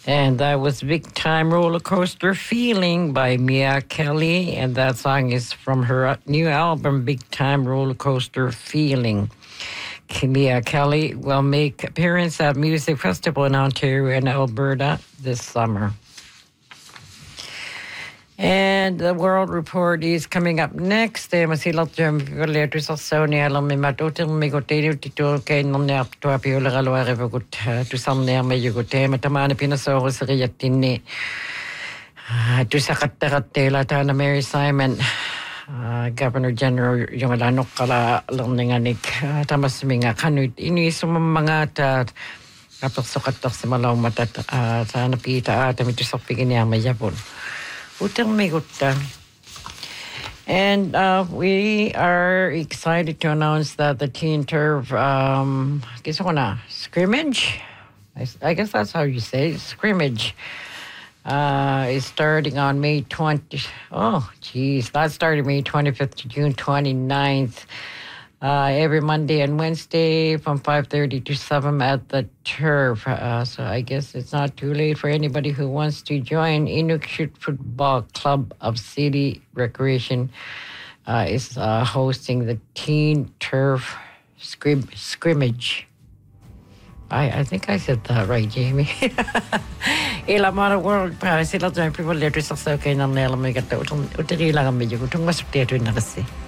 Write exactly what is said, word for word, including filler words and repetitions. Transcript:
And that was Big Time Roller Coaster Feeling by Mia Kelly. And that song is from her new album, Big Time Roller Coaster Feeling. Mia Kelly will make appearance at Music Festival in Ontario and Alberta this summer. And the World Report is coming up next. Masilat jam letu sa Sony alam mi matutil mi gote tito kay nonya to apiola galwa revogut to samne me yugote matamana pinaso sa riyatini to sa kateratela ta na Mary Simon uh, Governor General yung lanok kala lanninganik tamas minga kanut ini sumanga ta kapag sukatok sa malaw matat sa napita at mi to sa pignya mayapon. And uh, we are excited to announce that the Teen Turf um, scrimmage, I, I guess that's how you say it, scrimmage, uh, is starting on May twentieth. Oh, geez, that started May twenty-fifth to June twenty-ninth. Uh, every Monday and Wednesday from five thirty to seven at the Turf. Uh, so I guess it's not too late for anybody who wants to join. Inukshut Football Club of City Recreation uh, is uh, hosting the Teen Turf scrim- Scrimmage. I, I think I said that right, Jamie. Ilamara World para sila dyan people letters sa kay nang nela may gata utong utiri lang ang medyo utong masukti ito na kasi.